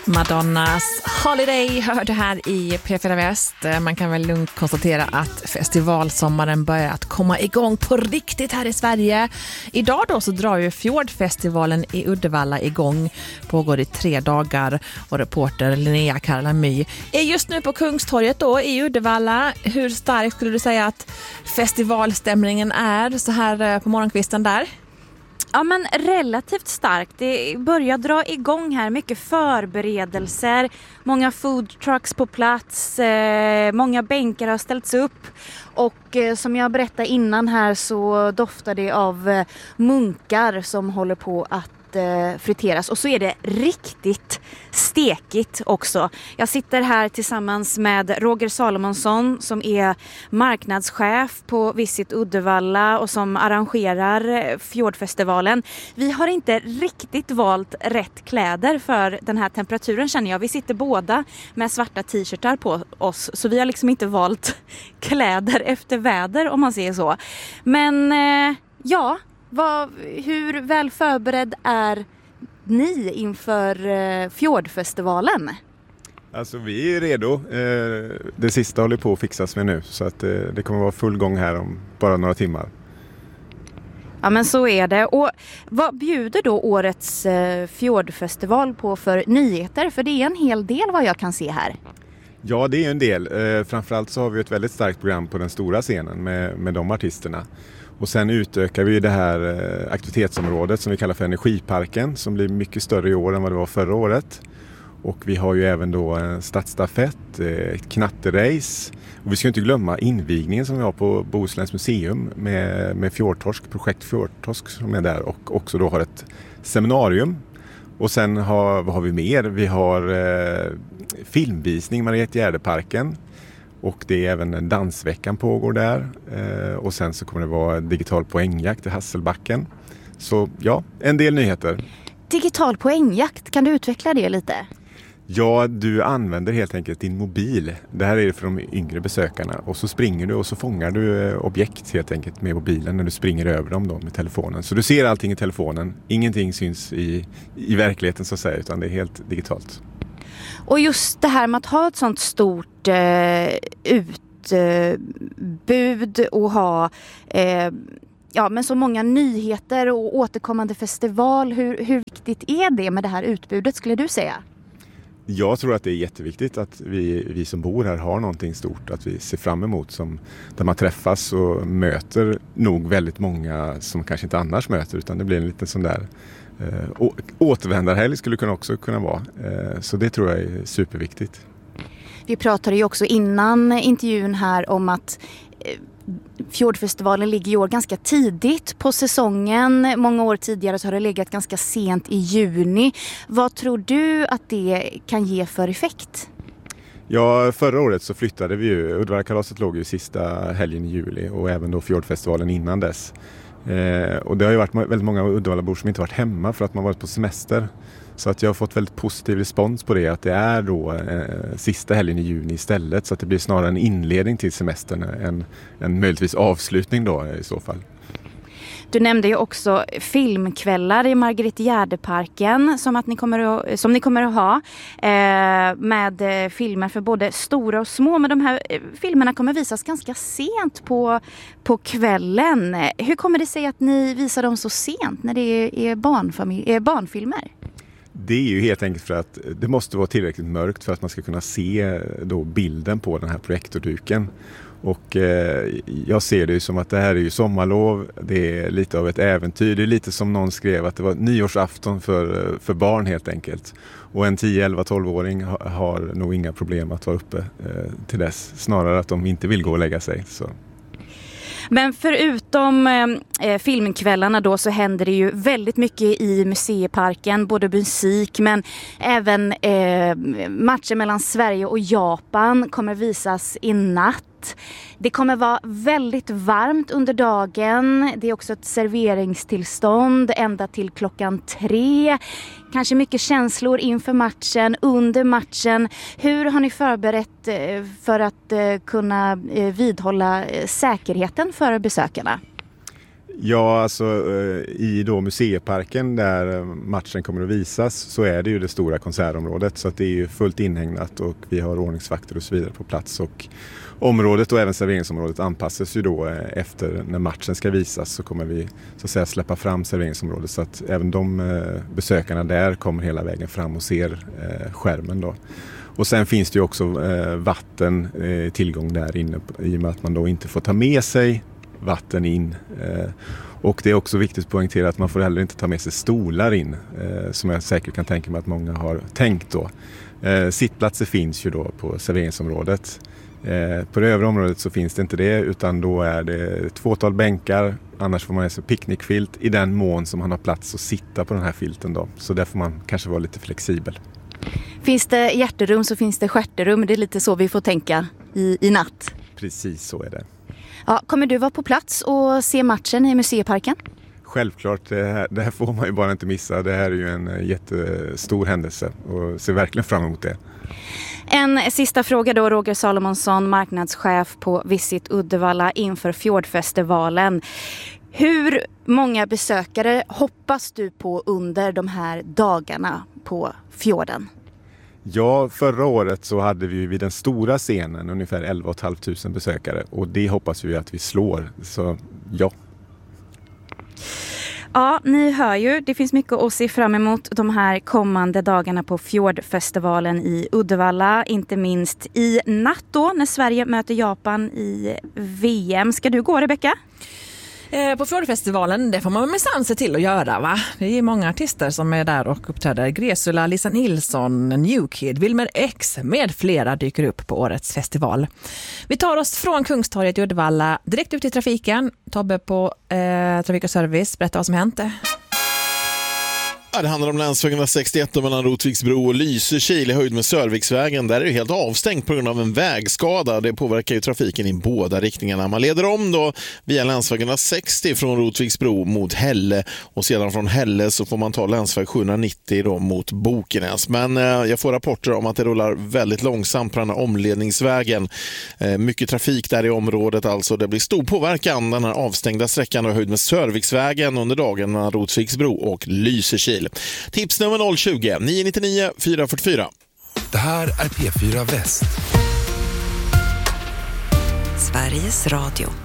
Madonnas Holiday hörde här i P4 Väst. Man kan väl lugnt konstatera att festivalsommaren börjar att komma igång på riktigt här i Sverige. Idag då så drar ju Fjordfestivalen i Uddevalla igång. Pågår i 3 dagar och reporter Linnea Karlamy är just nu på Kungstorget då i Uddevalla. Hur stark skulle du säga att festivalstämningen är så här på morgonkvisten där? Ja, men relativt starkt. Det börjar dra igång här. Mycket förberedelser. Många food trucks på plats. Många bänkar har ställts upp. Och som jag berättade innan här så doftar det av munkar som håller på att friteras. Och så är det riktigt stekigt också. Jag sitter här tillsammans med Roger Salomonsson som är marknadschef på Visit Uddevalla och som arrangerar Fjordfestivalen. Vi har inte riktigt valt rätt kläder för den här temperaturen känner jag. Vi sitter båda med svarta t-shirtar på oss så vi har liksom inte valt kläder efter väder om man säger så. Men ja, hur väl förberedd är ni inför Fjordfestivalen? Alltså vi är redo. Det sista håller på att fixas med nu så att det kommer vara full gång här om bara några timmar. Ja men så är det. Och vad bjuder då årets Fjordfestival på för nyheter? För det är en hel del vad jag kan se här. Ja det är en del. Framförallt så har vi ett väldigt starkt program på den stora scenen med de artisterna. Och sen utökar vi det här aktivitetsområdet som vi kallar för Energiparken som blir mycket större i år än vad det var förra året. Och vi har ju även då en stadsstafett, ett knatterace. Och vi ska inte glömma invigningen som vi har på Bohusläns museum med Fjordtorsk, projekt Fjordtorsk som är där och också då har ett seminarium. Och sen vad har vi mer? Vi har filmvisning Mariette-Gärdeparken. Och det är även en dansveckan pågår där. Och sen så kommer det vara digital poängjakt i Hasselbacken. Så ja, en del nyheter. Digital poängjakt, kan du utveckla det lite? Ja, du använder helt enkelt din mobil. Det här är för de yngre besökarna. Och så springer du och så fångar du objekt helt enkelt med mobilen när du springer över dem då med telefonen. Så du ser allting i telefonen. Ingenting syns i verkligheten så att säga, utan det är helt digitalt. Och just det här med att ha ett sånt stort utbud och ha men så många nyheter och återkommande festival. Hur viktigt är det med det här utbudet skulle du säga? Jag tror att det är jätteviktigt att vi som bor här har någonting stort att vi ser fram emot där man träffas och möter nog väldigt många som kanske inte annars möter utan det blir en liten sån där återvändarhelg skulle också kunna vara. Så det tror jag är superviktigt. Vi pratade ju också innan intervjun här om att Fjordfestivalen ligger i år ganska tidigt på säsongen. Många år tidigare så har det legat ganska sent i juni. Vad tror du att det kan ge för effekt? Ja, förra året så flyttade vi ju. Uddevalla-kalaset låg ju sista helgen i juli och även då Fjordfestivalen innan dess. Och det har ju varit väldigt många Uddevallabor som inte varit hemma för att man varit på semester. Så att jag har fått väldigt positiv respons på det att det är då sista helgen i juni istället så att det blir snarare en inledning till semestern än möjligtvis avslutning då i så fall. Du nämnde ju också filmkvällar i Mariette-Gärdeparken som ni kommer att ha med filmer för både stora och små. Men de här filmerna kommer visas ganska sent på kvällen. Hur kommer det sig att ni visar dem så sent när det är barnfilmer? Det är ju helt enkelt för att det måste vara tillräckligt mörkt för att man ska kunna se då bilden på den här projektorduken. Och jag ser det ju som att det här är ju sommarlov, det är lite av ett äventyr. Det är lite som någon skrev att det var nyårsafton för barn helt enkelt. Och en 10, 11, 12-åring har nog inga problem att vara uppe till dess. Snarare att de inte vill gå och lägga sig. Så. Men förutom filmkvällarna då så händer det ju väldigt mycket i museiparken, både musik men även matcher mellan Sverige och Japan kommer visas i natt. Det kommer vara väldigt varmt under dagen. Det är också ett serveringstillstånd ända till 3:00. Kanske mycket känslor inför matchen, under matchen. Hur har ni förberett för att kunna vidhålla säkerheten för besökarna? Ja, alltså i då museiparken där matchen kommer att visas så är det ju det stora konsertområdet, så att det är ju fullt inhägnat och vi har ordningsvakter och så vidare på plats, och området och även serveringsområdet anpassas ju då efter när matchen ska visas, så kommer vi så att säga släppa fram serveringsområdet så att även de besökarna där kommer hela vägen fram och ser skärmen då. Och sen finns det ju också vatten tillgång där inne i och med att man då inte får ta med sig vatten in. Och det är också viktigt att poängtera att man får heller inte ta med sig stolar in, som jag säkert kan tänka mig att många har tänkt då. Sittplatser finns ju då på serveringsområdet. På det övriga området så finns det inte det, utan då är det ett fåtal bänkar, annars får man med sig picknickfilt i den mån som man har plats att sitta på den här filten då. Så där får man kanske vara lite flexibel. Finns det hjärterum så finns det stjärterum, det är lite så vi får tänka i natt. Precis så är det. Ja, kommer du vara på plats och se matchen i museiparken? Självklart, det här får man ju bara inte missa. Det här är ju en jättestor händelse och ser verkligen fram emot det. En sista fråga då, Roger Salomonsson, marknadschef på Visit Uddevalla inför Fjordfestivalen. Hur många besökare hoppas du på under de här dagarna på fjorden? Ja, förra året så hade vi vid den stora scenen ungefär 11 500 besökare och det hoppas vi att vi slår, så ja. Ja, ni hör ju, det finns mycket att se fram emot de här kommande dagarna på Fjordfestivalen i Uddevalla. Inte minst i natt då när Sverige möter Japan i VM. Ska du gå, Rebecka? På Fjordfestivalen, det får man med se till att göra, va? Det är många artister som är där och uppträder. Gresula, Lisa Nilsson, New Kid, Wilmer X med flera dyker upp på årets festival. Vi tar oss från Kungstorget i Uddevalla direkt ut i trafiken. Tobbe på Trafik och Service, berätta vad som hänt. Ja, det handlar om länsvägen 61 mellan Rotviksbro och Lysekil i höjd med Sörviksvägen. Där är det helt avstängt på grund av en vägskada. Det påverkar ju trafiken i båda riktningarna. Man leder om då via länsvägen 60 från Rotviksbro mot Hälle och sedan från Hälle så får man ta länsväg 790 då mot Bokenäs. Men jag får rapporter om att det rullar väldigt långsamt på den här omledningsvägen. Mycket trafik där i området, alltså det blir stor påverkan den här avstängda sträckan och höjd med Sörviksvägen under dagen mellan Rotviksbro och Lysekil. Tipsnummer 020 999 444. Det här är P4 Väst. Sveriges Radio.